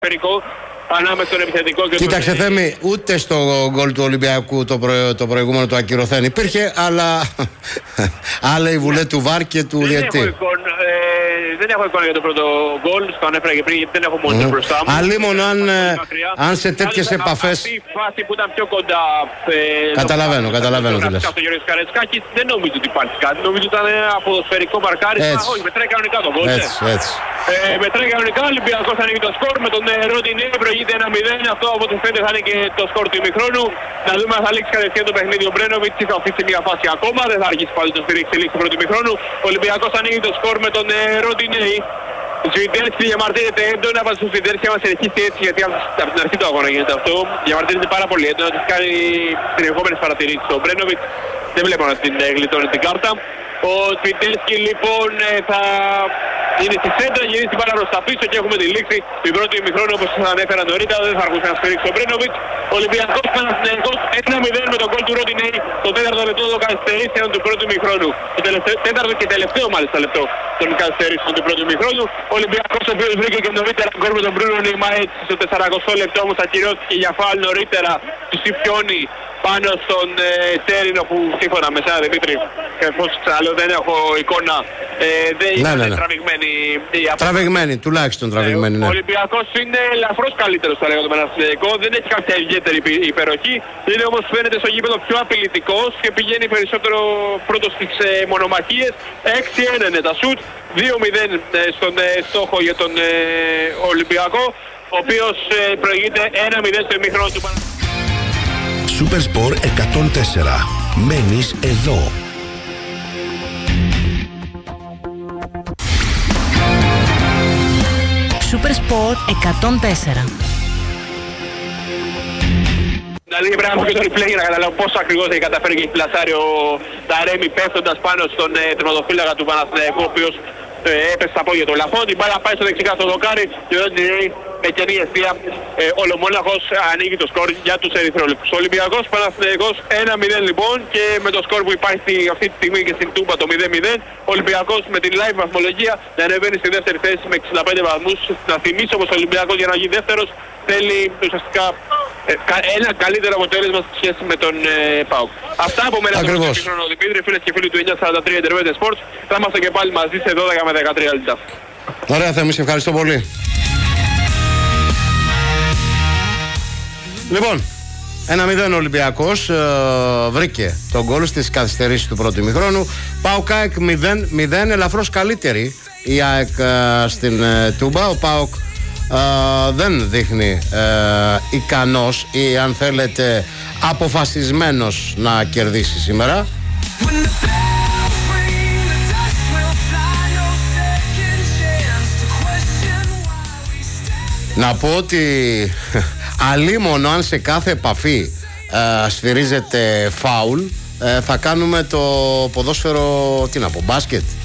Περικό ανάμεσα στον επιθετικό και κοίταξε Θέμη, ούτε στο γκολ του Ολυμπιακού το προηγούμενο του ακυρωθέν υπήρχε, αλλά άλλα η βουλέ του VAR και του διαιτητή. Δεν έχω εικόνα για το πρώτο γκολ, το ανέφερα και πριν γιατί δεν έχω μόνο μπροστά μου. Αλλήμον αν σε τέτοιες επαφές. Αυτή η φάση που ήταν πιο κοντά. Καταλαβαίνω τι λες. Στο Γιώργος Καρετσκάκης δεν νομίζω ότι υπάρχει κάτι. Νομίζω ότι ήταν ένα ποδοσφαιρικό μαρκάρισμα. Όχι, μετράει κανονικά το γκολ. Έτσι. Μετράει κανονικά. Ο Ολυμπιακός ανοίγει το σκορ με τον Ρόντινε. Προηγείται 1-0. Αυτό από ό,τι φαίνεται θα είναι και το σκορ του ημιχρόνου. Να δούμε αν θα λήξει κατευθείαν το παιχνίδι ο Μπρένοβιτς ή θα αφήσει μια φάση ακόμα. Δεν θα αργήσει πάλι το στηρίξει λήξη του πρώτου ημιχρόνου. Ο Ολυμπιακός ανοίγει το σκορ με τον Ρόντινε. Ο Σβιντέρσκι διαμαρτύρεται έντονα, βάζει στο Σβιντέρσκι άμα συνεχίσει έτσι, γιατί από την αρχή του αγώνα γίνεται αυτό. Διαμαρτύρεται πάρα πολύ έντονα, της κάνει συνεχόμενες παρατηρήσεις. Ο Μπρένοβιτς δεν βλέπω να την γλιτώνει την κάρτα. Ο Σβιντέρσκι λοιπόν θα είναι στη σέντρα, γυρίσει την πάρα προς τα πίσω και έχουμε τη λήξη του πρώτου ημιχρόνου όπως σας ανέφερα νωρίτερα. Δεν θα αργούσε να σφυρίξει ο Μπρένοβιτς. Ο Ολυμπιακός Παναθηναϊκός 1-0 με τον γκολ του Ρόντινε το τέταρτο λεπτό των καθυστερήσεων του πρώτου ημιχρόνου. Το τέταρτο και τελευταίο μάλιστα λεπτό των καθυστερήσεων του πρώτου ημιχρόνου. Ο Ολυμπιακός ο οποίος βρήκε και νωρίτερα γκολ με τον Μπρούνο Νεϊμάετ στο 40 λεπτό όμως ακυρώθηκε για φάουλ νωρίτερα του Σιπιώνη πάνω στον Τέρινο που σύμφωνα με εσένα Δημήτρη, εφόσον ξαναλέω δεν έχω εικόνα, δεν είναι τραβηγμένη η απόφαση. Τραβηγμένη, τουλάχιστον τραβηγμένη, ναι. Ο Ολυμπιακός είναι ελαφρώς καλύτερος θα λέγω το Παναθηναϊκό, δεν έχει κάποια ιδιαίτερη υπεροχή, είναι όμως φαίνεται στο γήπεδο πιο απειλητικός και πηγαίνει περισσότερο πρώτος στις μονομαχίες. 6-1 είναι τα σουτ, 2-0 στον στόχο για τον Ολυμπιακό, ο οποίος προηγείται 1-0 στο ημίχρονο του Παναθηναϊκού. Super Sport 104. Μένεις εδώ. Super Sport 104. Δηλαδή πρέπει να έχω και το replay για να καταλάβω πώς ακριβώς έχει καταφέρει και έχει πλασάρει ο Ταρέμι πέφτοντας πάνω στον τερματοφύλακα του Παναθηναϊκού, ο οποίος έπεσε στα πόδια του Λαφών. Την μπάλα πάει στο δεξικά στο δοκάρι και εδώ με καινή αιστεία ο Λομόναχος ανοίγει το σκορ για τους ερυθρόλεπτους. Ο Ολυμπιακός Παναθηναϊκός 1-0 λοιπόν και με το σκορ που υπάρχει αυτή τη στιγμή και στην Τούμπα το 0-0. Ο Ολυμπιακός με την live βαθμολογία να ανεβαίνει στη δεύτερη θέση με 65 βαθμούς. Να θυμίσω πως ο Ολυμπιακός για να γίνει δεύτερος θέλει ουσιαστικά ένα καλύτερο αποτέλεσμα σε σχέση με τον ΠΑΟΚ. Αυτά από μένα το σύγχρονο Δημήτρη, φίλες και φίλοι του 943 Intermediate Sports. Θα είμαστε και πάλι μαζί σε 12 με 13 λεπτά. Ωραία Θέμη, σε ευχαριστώ πολύ. Λοιπόν, 1-0 ο Ολυμπιακός βρήκε τον γκολ στις καθυστερήσεις του πρώτου ημιχρόνου. ΠΑΟΚ ΑΕΚ 0-0, ελαφρώς καλύτερη η ΑΕΚ στην Τούμπα. Ο ΠΑΟΚ δεν δείχνει ικανός ή αν θέλετε αποφασισμένος να κερδίσει σήμερα. Να πω ότι αλίμονο αν σε κάθε επαφή σφυρίζεται φάουλ, θα κάνουμε το ποδόσφαιρο, τι να πω, μπάσκετ.